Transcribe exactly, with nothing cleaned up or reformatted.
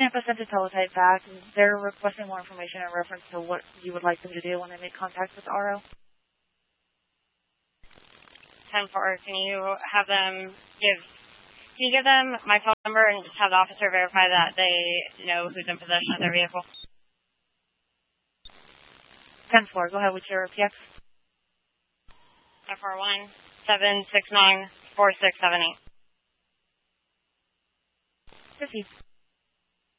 Tampa sent a teletype back. They're requesting more information in reference to what you would like them to do when they make contact with R O. ten four, can you have them give, can you give them my phone number and just have the officer verify that they know who's in possession of their vehicle? ten four, go ahead with your P X. five four one, seven six nine, four six seven eight. Proceed.